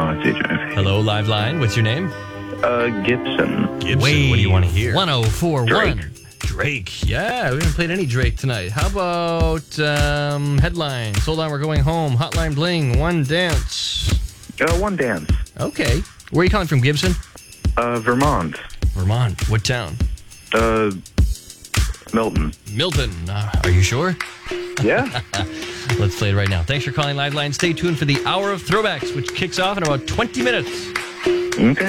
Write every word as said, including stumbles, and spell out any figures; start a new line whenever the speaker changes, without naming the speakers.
on C J.
Hello, Live Line. What's your name?
Uh, Gibson.
Gibson.
Wade.
What do you want to hear?
one oh four one.
Drake.
Drake. Yeah, we haven't played any Drake tonight. How about um, headlines? Hold on, we're going home. Hotline Bling. One dance.
Uh, one dance.
Okay. Where are you calling from, Gibson?
Uh, Vermont.
Vermont. What town?
Uh, Milton.
Milton. Uh, are you sure?
Yeah.
Let's play it right now. Thanks for calling Live Line. Stay tuned for the Hour of Throwbacks, which kicks off in about twenty minutes.
Okay.